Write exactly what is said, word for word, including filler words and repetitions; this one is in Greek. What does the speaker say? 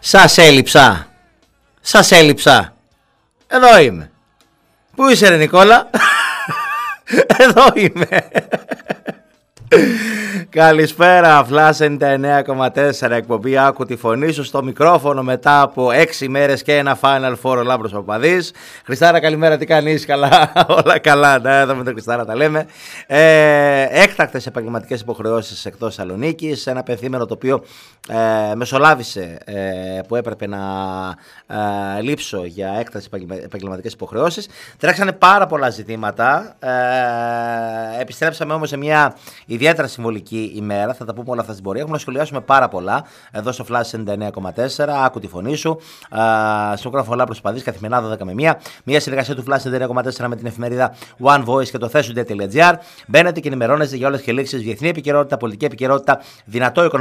Σας έλειψα. Σας έλειψα. Εδώ είμαι. Πού είσαι ρε Νικόλα? Εδώ είμαι. Καλησπέρα, Flash ενενήντα εννέα κόμμα τέσσερα, εκπομπή Άκου τη φωνή σου, στο μικρόφωνο μετά από έξι μέρες και ένα Final Four, ο Λάμπρος Παπαδής. Χριστάρα, καλημέρα, τι κάνεις? Καλά, όλα καλά, ναι, εδώ με τον Χριστάρα τα λέμε. Ε, έκτακτες επαγγελματικές υποχρεώσεις εκτός Θεσσαλονίκης, ένα πενθήμερο το οποίο ε, μεσολάβησε ε, που έπρεπε να ε, λείψω για έκτακτες επαγγελματικές υποχρεώσεις. Τρέξανε πάρα πολλά ζητήματα, ε, επιστρέψαμε όμως σε μια ιδιαίτερα συμβολική ημέρα, θα τα πούμε όλα αυτά στην πορεία. Έχουμε να σχολιάσουμε πάρα πολλά εδώ στο Flash ενενήντα εννέα κόμμα τέσσερα. Άκου τη φωνή σου. Στο μικρόφωνο Λάμπρος Παπαδής, καθημερινά δώδεκα με μία. Μια συνεργασία του Flash ενενήντα εννέα κόμμα τέσσερα με την εφημερίδα One Voice και το θέσουντε τελεία τζι άρ. Μπαίνετε και ενημερώνεστε για όλες τις εξελίξεις, διεθνή επικαιρότητα, πολιτική επικαιρότητα, δυνατό οικονομικό